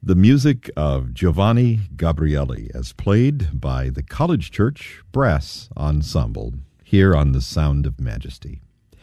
The music of Giovanni Gabrieli as played by the College Church Brass Ensemble here on The Sound of Majesty.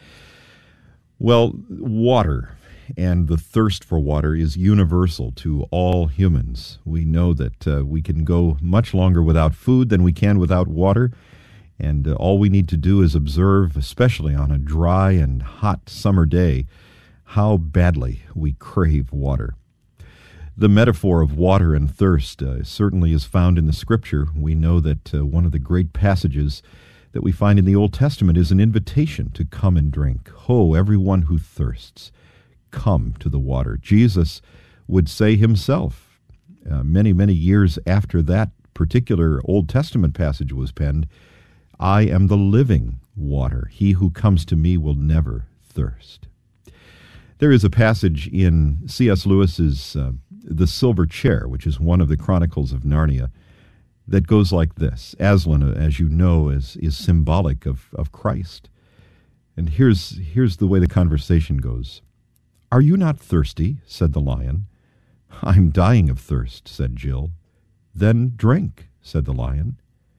Well, water and the thirst for water is universal to all humans. We know that we can go much longer without food than we can without water, and all we need to do is observe, especially on a dry and hot summer day, how badly we crave water. The metaphor of water and thirst certainly is found in the Scripture. We know that one of the great passages that we find in the Old Testament is an invitation to come and drink. Ho, everyone who thirsts, come to the water. Jesus would say himself, many, many years after that particular Old Testament passage was penned, I am the living water. He who comes to me will never thirst. There is a passage in C.S. Lewis's The Silver Chair, which is one of the Chronicles of Narnia, that goes like this. Aslan, as you know, is symbolic of Christ. And here's the way the conversation goes. Are you not thirsty? Said the lion. I'm dying of thirst, said Jill. Then drink, said the lion.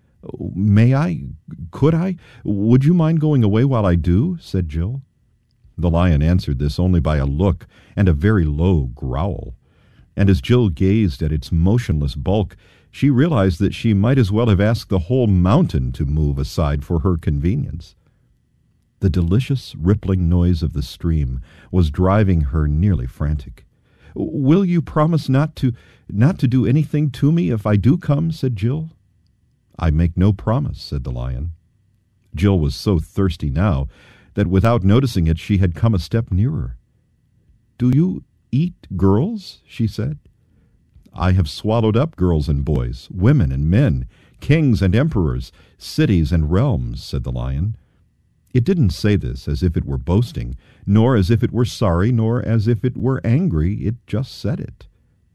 May I? Could I? Would you mind going away while I do? Said Jill. The lion answered this only by a look and a very low growl. And as Jill gazed at its motionless bulk, she realized that she might as well have asked the whole mountain to move aside for her convenience. The delicious rippling noise of the stream was driving her nearly frantic. Will you promise not to do anything to me if I do come? Said Jill. I make no promise, said the lion. Jill was so thirsty now that without noticing it she had come a step nearer. Do you eat girls? She said. I have swallowed up girls and boys, women and men, kings and emperors, cities and realms, said the lion. It didn't say this as if it were boasting, nor as if it were sorry, nor as if it were angry. It just said it.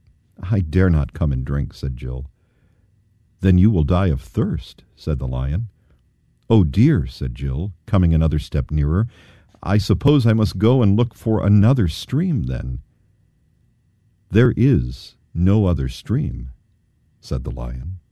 I dare not come and drink, said Jill. Then you will die of thirst, said the lion. Oh dear, said Jill, coming another step nearer. I suppose I must go and look for another stream, then. There is no other stream, said the lion.